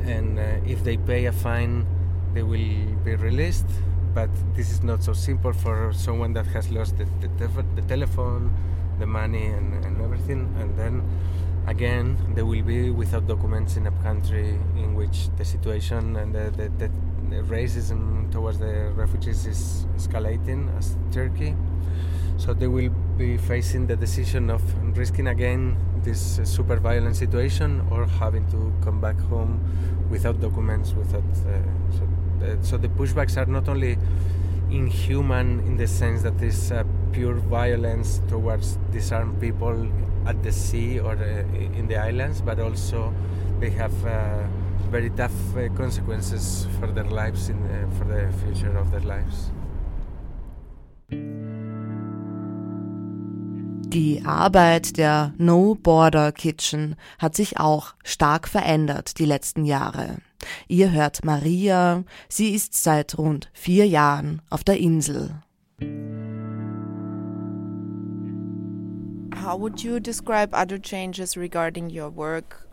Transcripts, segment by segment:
and if they pay a fine, they will be released. But this is not so simple for someone that has lost the telephone, the money, and everything. And then again, they will be without documents in a country in which the situation and the racism towards the refugees is escalating, as Turkey. So they will be facing the decision of risking again this super violent situation or having to come back home without documents, so the pushbacks are not only inhuman in the sense that there's pure violence towards disarmed people at the sea or in the islands, but also they have very tough consequences for their lives, for the future of their lives. Die Arbeit der No Border Kitchen hat sich auch stark verändert die letzten Jahre. Ihr hört Maria, sie ist seit rund 4 Jahren auf der Insel. How would you describe other changes regarding your work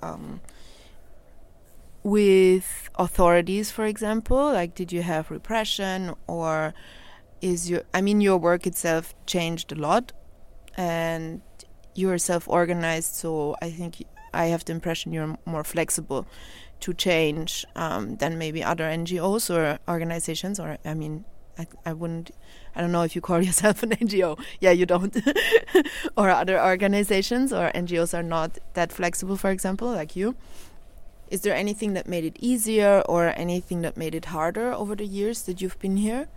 with authorities, for example? Like, did you have repression, or your work itself changed a lot? And you're self-organized, so I think I have the impression you're more flexible to change than maybe other NGOs or organizations. Or I don't know if you call yourself an NGO. Yeah, you don't. Or other organizations or NGOs are not that flexible, for example, like you. Is there anything that made it easier or anything that made it harder over the years that you've been here?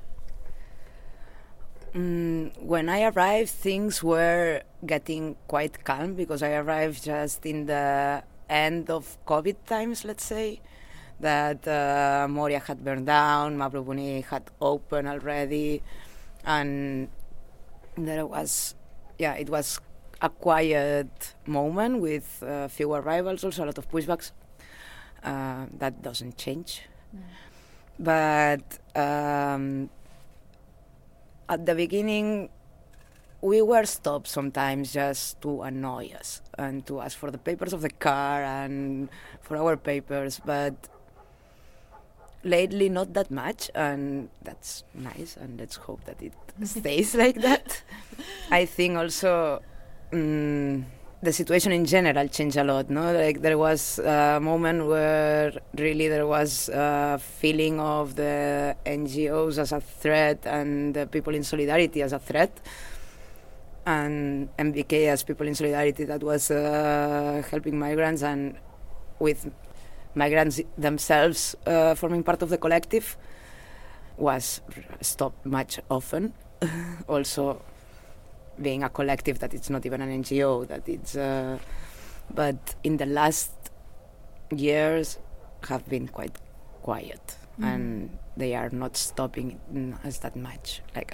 When I arrived, things were getting quite calm because I arrived just in the end of COVID times, let's say, that Moria had burned down, Mavropuni had opened already, and it was a quiet moment with few arrivals, also a lot of pushbacks. That doesn't change. But at the beginning, we were stopped sometimes just to annoy us and to ask for the papers of the car and for our papers, but lately not that much, and that's nice, and let's hope that it stays like that. I think also the situation in general changed a lot, no? Like, there was a moment where really there was a feeling of the NGOs as a threat and the people in solidarity as a threat, and MBK as people in solidarity that was helping migrants, and with migrants themselves forming part of the collective was stopped much often. Also, being a collective that it's not even an NGO, that it's but in the last years have been quite quiet, and they are not stopping us that much. Like,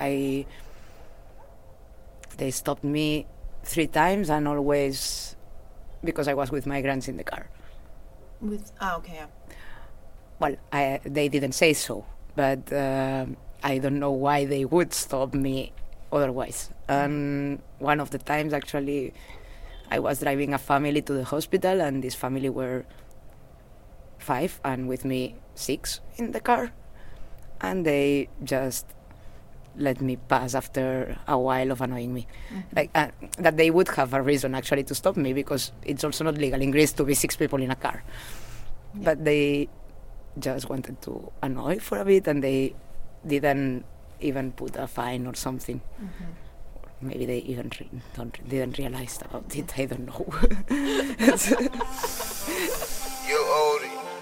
they stopped me 3 times, and always because I was with migrants in the car. Okay. Yeah. Well, they didn't say so, but I don't know why they would stop me otherwise. And one of the times, actually, I was driving a family to the hospital, and this family were 5, and with me 6 in the car, and they just let me pass after a while of annoying me. Like, that they would have a reason actually to stop me, because it's also not legal in Greece to be 6 people in a car. Yeah. But they just wanted to annoy for a bit, and they didn't even put a fine or something. Maybe they even didn't realize about it. I don't know.